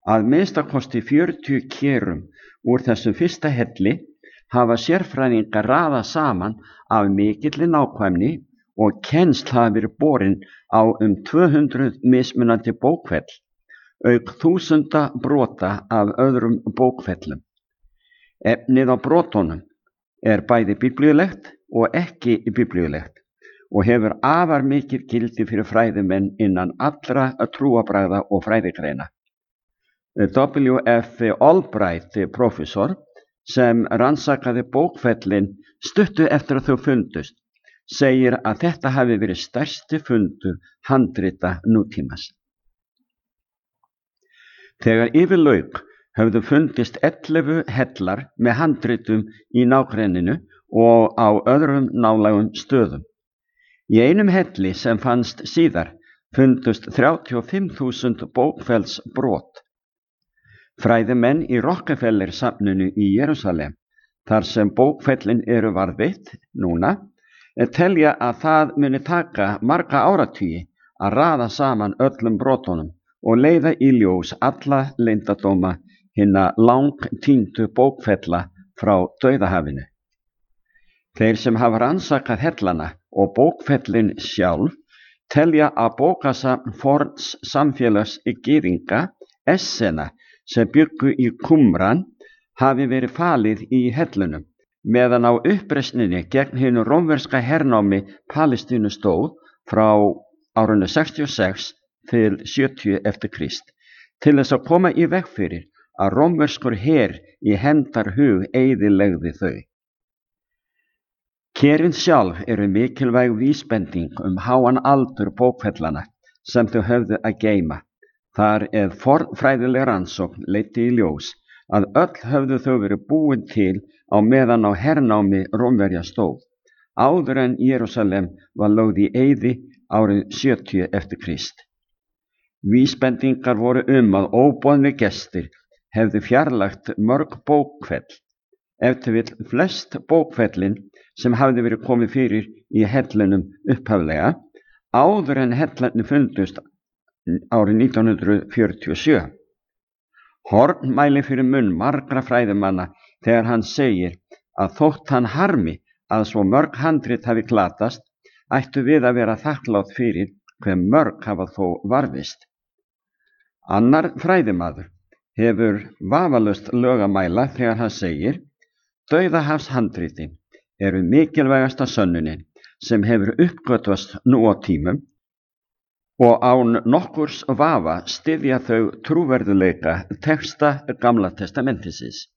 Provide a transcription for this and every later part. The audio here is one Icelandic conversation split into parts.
Að minnstakosti 40 kerum úr þessum fyrsta helli hafa sérfræðingar raðað saman af mikilli nákvæmni og kennsl hafa verið borin á 200 mismunandi bókfell, auk þúsunda brota af öðrum bókfellum. Efnið á brotunum bæði biblíulegt og ekki biblíulegt og hefur afar mikið gildi fyrir fræðimenn innan allra trúarbragða og fræðigreina. W.F. Albright, prófessor, sem rannsakaði bókfellin stuttu eftir að þau fundust, segir að þetta hafi verið stærsti fundur handrita nútímas. Þegar yfir lauk höfðu fundist 11 hellar með handritum í nágrenninu og á öðrum nálægum stöðum. Í einum helli sem fannst síðar fundust 35.000 bókfellsbrot. Fræðimenn í Rockefeller-safninu í Jerúsalem, þar sem bókfellin eru varðveitt núna, telja að það muni taka marga áratugi að raða saman öllum brotunum og leiða í ljós alla leyndardóma hinna langtíndu bókfella frá Dauðahafinu. Þeir sem hafa rannsakað hellana og bókfellin sjálf telja að bókasafn forns samfélags gyðinga, Essena, sem bjuggu í Qumran, hafi verið falið í hellunum, meðan á uppreisninni gegn hinu rómverska hernámi Palestínu stóð frá árinu 66 til 70 eftir Krist, til þess að koma í veg fyrir að rómverskur her í hendarhug eyðilegði þau. Kerin sjálf eru mikilvæg vísbending háan aldur bókfellana sem þau höfðu að geyma. Þar fornfræðileg rannsókn leiddi í ljós að öll höfðu þau verið búin til á meðan á hernámi Rómverja stóð, áður en Jerúsalem var lögð í eyði árið 70 eftir Krist. Vísbendingar voru að óboðnir gestir hefðu fjarlægt mörg bókfell, ef til vill flest bókfellin sem hafði verið komið fyrir í hellunum upphaflega, áður en hellarnir fundust árið 1947. Horn mælir fyrir munn margra fræðimanna þegar hann segir að þótt hann harmi að svo mörg handrit hafi glatast, ættu við að vera þakklátt fyrir hve mörg hafa þó varðist. Annar fræðimaður hefur vafalaust lög að mæla þegar hann segir: Dauðahafshandritin eru mikilvægasta sönnunin sem hefur uppgötvast nú á tímum og án nokkurs vafa styðja þau trúverðuleika texta Gamla testamentisins.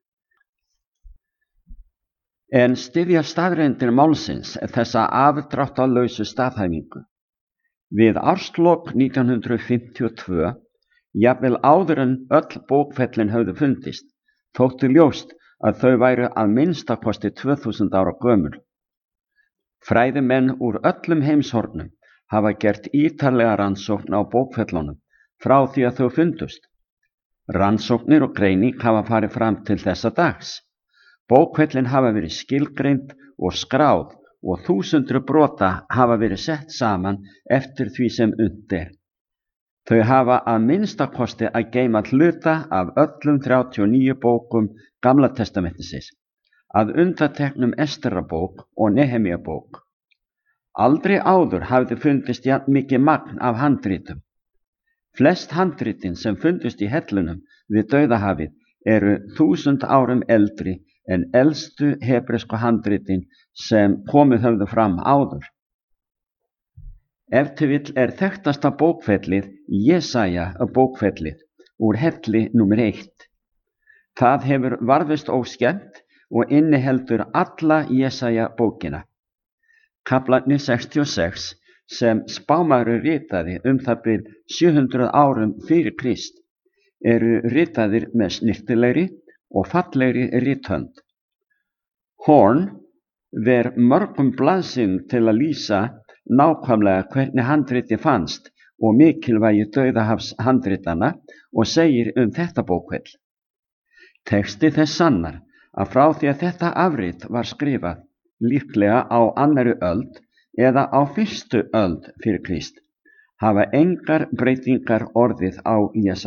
En styðja staðreyndir málsins þessa afdráttarlausu staðhæfingu. Við árslok 1952, jafnvel áður en öll bókfellin höfðu fundist, þótti ljóst að þau væru að minnstakosti 2000 ára gömul. Fræðimenn úr öllum heimshornum hafa gert ítarlega rannsókn á bókfellunum frá því að þau fundust. Rannsóknir og greining hafa farið fram til þessa dags. Bókfellin hafa verið skilgreind og skráð og þúsundur brota hafa verið sett saman eftir því sem unnt er. Þau hafa að minnstakosti að geyma hluta af öllum 39 bókum Gamla testamentisins, að undanteknum Esterabók og Nehemíabók. Aldrei áður hafði fundist jafn mikið magn af handritum. Flest handritin sem fundust í hellunum við Dauðahafið eru 1000 árum eldri en elstu hebresku handritin sem komið höfðu fram áður. Ef til vill þekktasta bókfellið Jesaja bókfellið úr helli nr. 1. Það hefur varðveist óskemmt og inniheldur alla Jesaja bókina. Kaflarnir 66 sem spámaður ritaði það bil 700 árum fyrir Krist eru ritaðir með snyrtilegri og fallegri rithönd. Horn ver mörgum blaðsíðum til að lýsa nákvæmlega hvernig handriti fannst og mikilvægi Dauðahafshandritana og segir þetta bókfell. Texti þess sannar að frá því að þetta afrit var skrifað, líklega á 2. öld eða á 1. öld fyrir Krist, hafa engar breytingar orðið á Jesaja.